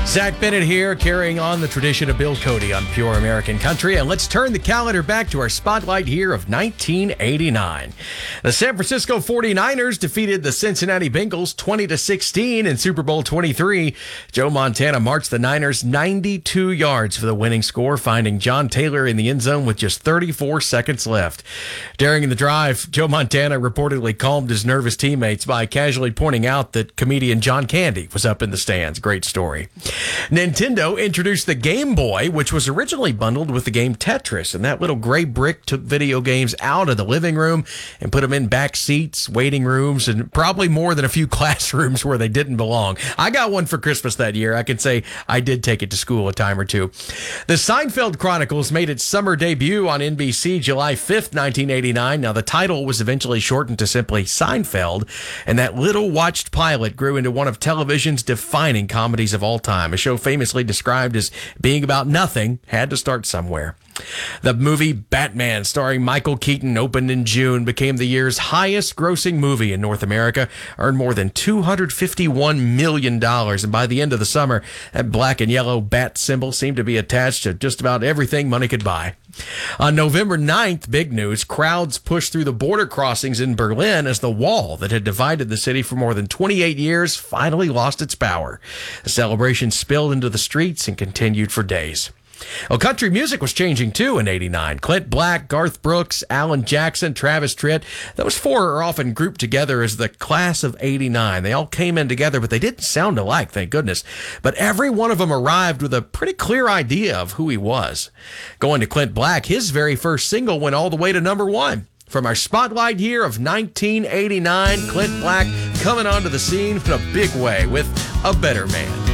Zach Bennett here, carrying on the tradition of Bill Cody on Pure American Country. And let's turn the calendar back to our spotlight here of 1989. The San Francisco 49ers defeated the Cincinnati Bengals 20-16 in Super Bowl 23. Joe Montana marched the Niners 92 yards for the winning score, finding John Taylor in the end zone with just 34 seconds left. During the drive, Joe Montana reportedly calmed his nervous teammates by casually pointing out that comedian John Candy was up in the stands. Great story. Nintendo introduced the Game Boy, which was originally bundled with the game Tetris, and that little gray brick took video games out of the living room and put them in back seats, waiting rooms, and probably more than a few classrooms where they didn't belong. I got one for Christmas that year. I can say I did take it to school a time or two. The Seinfeld Chronicles made its summer debut on NBC July 5th, 1989. Now, the title was eventually shortened to simply Seinfeld, and that little watched pilot grew into one of television's defining comedies of all time. A show famously described as being about nothing had to start somewhere. The movie Batman, starring Michael Keaton, opened in June, became the year's highest grossing movie in North America, earned more than $251 million. And by the end of the summer, that black and yellow bat symbol seemed to be attached to just about everything money could buy. On November 9th, big news, crowds pushed through the border crossings in Berlin as the wall that had divided the city for more than 28 years finally lost its power. The celebration spilled into the streets and continued for days. Well, country music was changing too in '89. Clint Black, Garth Brooks, Alan Jackson, Travis Tritt, those four are often grouped together as the class of '89. They all came in together, but they didn't sound alike, thank goodness. But every one of them arrived with a pretty clear idea of who he was. Going to Clint Black, his very first single went all the way to number one. From our spotlight year of 1989, Clint Black coming onto the scene in a big way with A Better Man.